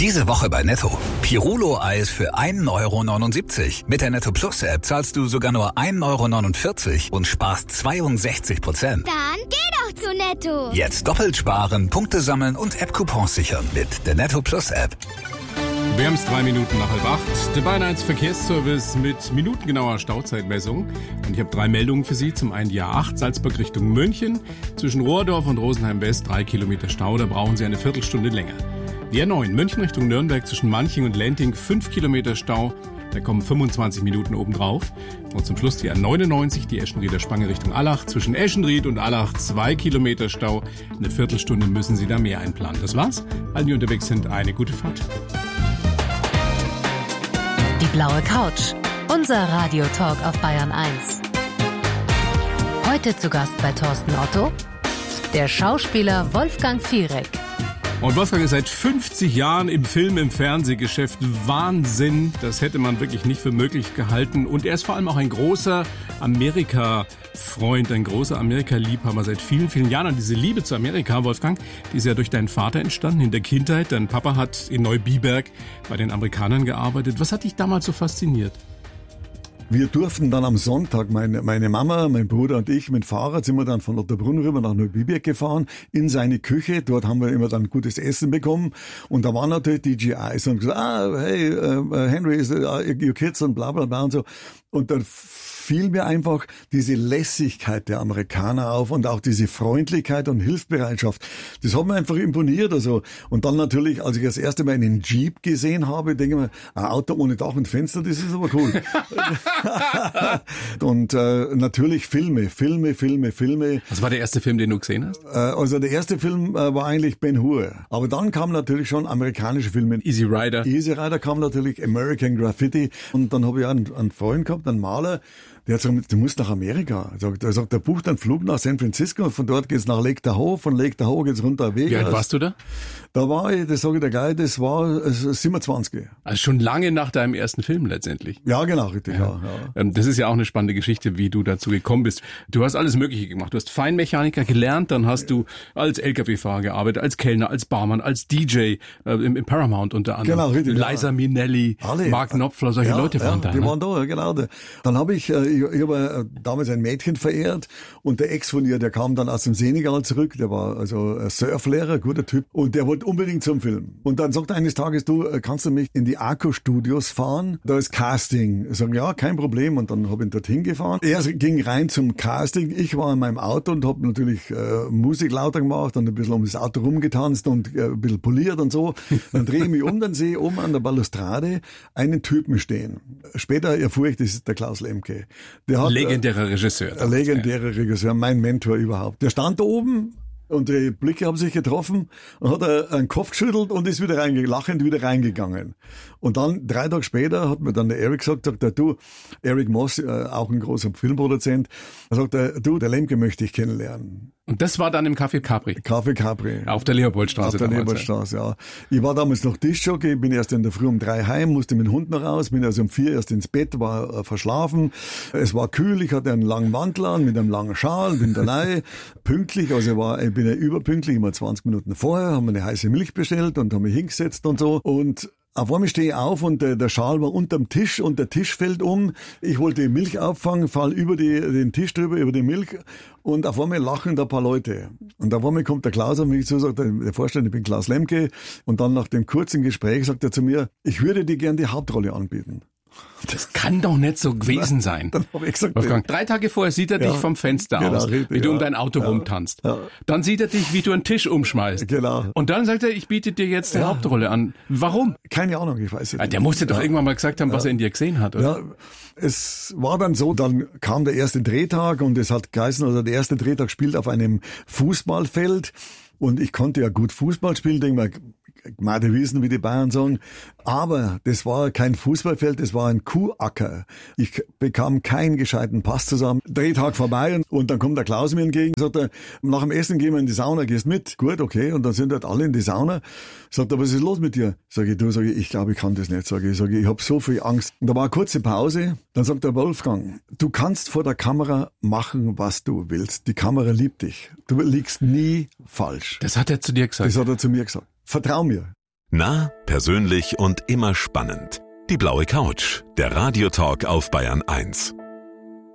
Diese Woche bei Netto. Pirulo-Eis für 1,79 €. Mit der Netto Plus App zahlst du sogar nur 1,49 € und sparst 62%. Dann geh doch zu Netto. Jetzt doppelt sparen, Punkte sammeln und App-Coupons sichern mit der Netto Plus App. Wir haben es 3 Minuten nach 7:30. Der Bayern 1 Verkehrsservice mit minutengenauer Stauzeitmessung. Und ich habe 3 Meldungen für Sie. Zum einen die A8 Salzburg Richtung München. Zwischen Rohrdorf und Rosenheim West 3 Kilometer Stau. Da brauchen Sie eine Viertelstunde länger. Die A9 München Richtung Nürnberg zwischen Manching und Lenting 5 Kilometer Stau. Da kommen 25 Minuten obendrauf. Und zum Schluss die A99, die Eschenrieder Spange Richtung Allach. Zwischen Eschenried und Allach 2 Kilometer Stau. Eine Viertelstunde müssen Sie da mehr einplanen. Das war's. Allen, die unterwegs sind, eine gute Fahrt. Die blaue Couch. Unser Radiotalk auf Bayern 1. Heute zu Gast bei Thorsten Otto, der Schauspieler Wolfgang Fierek. Und Wolfgang ist seit 50 Jahren im Film-, im Fernsehgeschäft. Wahnsinn, das hätte man wirklich nicht für möglich gehalten. Und er ist vor allem auch ein großer Amerika-Freund, ein großer Amerika-Liebhaber seit vielen, vielen Jahren. Und diese Liebe zu Amerika, Wolfgang, die ist ja durch deinen Vater entstanden in der Kindheit. Dein Papa hat in Neubiberg bei den Amerikanern gearbeitet. Was hat dich damals so fasziniert? Wir durften dann am Sonntag, meine Mama, mein Bruder und ich, mit dem Fahrrad sind wir dann von Otterbrunn rüber nach Neubiberg gefahren, in seine Küche. Dort haben wir immer dann gutes Essen bekommen. Und da waren natürlich die GIs und gesagt, hey, Henry, your kids und bla bla bla und so. Und dann fiel mir einfach diese Lässigkeit der Amerikaner auf und auch diese Freundlichkeit und Hilfsbereitschaft. Das hat mir einfach imponiert. Also. Und dann natürlich, als ich das erste Mal einen Jeep gesehen habe, denke ich mir, ein Auto ohne Dach und Fenster, das ist aber cool. Und natürlich Filme. Was war der erste Film, den du gesehen hast? Also der erste Film war eigentlich Ben-Hur. Aber dann kamen natürlich schon amerikanische Filme. Easy Rider. Easy Rider kam natürlich, American Graffiti. Und dann habe ich einen Freund gehabt, einen Maler, der hat gesagt, du musst nach Amerika. Er sagt, der bucht einen Flug nach San Francisco und von dort geht's nach Lake Tahoe, von Lake Tahoe geht's runter Vegas. Wie alt warst du da? Da war ich, das sage ich dir gleich, das war 27. Also schon lange nach deinem ersten Film letztendlich. Ja, genau, richtig. Ja. Das ist ja auch eine spannende Geschichte, wie du dazu gekommen bist. Du hast alles Mögliche gemacht. Du hast Feinmechaniker gelernt, dann hast du als LKW-Fahrer gearbeitet, als Kellner, als Barmann, als DJ im Paramount unter anderem. Genau, richtig. Liza Minnelli, alle. Mark Knopfler, solche Leute waren da. Die ne? waren da, genau. Dann habe ich habe damals ein Mädchen verehrt und der Ex von ihr, der kam dann aus dem Senegal zurück, der war also Surflehrer, guter Typ und der wollte unbedingt zum Film. Und dann sagt er eines Tages, du, kannst du mich in die Arco Studios fahren? Da ist Casting. Ich sage, ja, kein Problem. Und dann habe ich ihn dorthin gefahren. Er ging rein zum Casting. Ich war in meinem Auto und habe natürlich Musik lauter gemacht und ein bisschen um das Auto rumgetanzt und ein bisschen poliert und so. Dann drehe ich mich um, dann sehe ich oben an der Balustrade einen Typen stehen. Später erfuhr ich, das ist der Klaus Lemke. Der hat, legendärer Regisseur. Ein legendärer Regisseur, mein Mentor überhaupt. Der stand da oben und die Blicke haben sich getroffen und hat einen Kopf geschüttelt und ist wieder lachend wieder reingegangen. Und dann 3 Tage später hat mir dann der Eric gesagt, du, Eric Moss, auch ein großer Filmproduzent, er sagt, du, der Lemke möchte ich kennenlernen. Und das war dann im Café Capri? Café Capri. Auf der Leopoldstraße. Auf der Leopoldstraße, ja. Ich war damals noch Tischjockey, bin erst in der Früh um 3 heim, musste mit dem Hund noch raus, bin also um 4 erst ins Bett, war verschlafen. Es war kühl, ich hatte einen langen Mantel an, mit einem langen Schal, bin da rein, pünktlich, also ich bin ja überpünktlich, immer 20 Minuten vorher, haben wir eine heiße Milch bestellt und haben mich hingesetzt und so und auf einmal stehe ich auf und der Schal war unterm Tisch und der Tisch fällt um. Ich wollte die Milch auffangen, fall über den Tisch drüber, über die Milch und auf einmal lachen da ein paar Leute. Und auf einmal kommt der Klaus auf mich zu, sagt der Vorstand, ich bin Klaus Lemke. Und dann nach dem kurzen Gespräch sagt er zu mir, ich würde dir gern die Hauptrolle anbieten. Das kann doch nicht so gewesen sein. Dann habe ich gesagt, Wolfgang, 3 Tage vorher sieht er dich vom Fenster aus, richtig, wie du um dein Auto rumtanzt. Ja. Dann sieht er dich, wie du einen Tisch umschmeißt. Genau. Und dann sagt er, ich biete dir jetzt die Hauptrolle an. Warum? Keine Ahnung, ich weiß nicht. Der musste doch irgendwann mal gesagt haben, was er in dir gesehen hat, oder? Ja, es war dann so, dann kam der erste Drehtag und es hat geheißen, also der erste Drehtag spielt auf einem Fußballfeld und ich konnte ja gut Fußball spielen, denke mal, Gmade Wiesen, wie die Bayern sagen. Aber das war kein Fußballfeld, das war ein Kuhacker. Ich bekam keinen gescheiten Pass zusammen. Drehtag vorbei und dann kommt der Klaus mir entgegen, sagt er, nach dem Essen gehen wir in die Sauna, gehst mit? Gut, okay. Und dann sind halt alle in die Sauna. Sagt er, was ist los mit dir? Sag ich, ich glaube, ich kann das nicht. Sag ich habe so viel Angst. Und da war eine kurze Pause. Dann sagt der Wolfgang, du kannst vor der Kamera machen, was du willst. Die Kamera liebt dich. Du liegst nie falsch. Das hat er zu dir gesagt? Das hat er zu mir gesagt. Vertrau mir. Nah, persönlich und immer spannend. Die blaue Couch, der Radiotalk auf Bayern 1.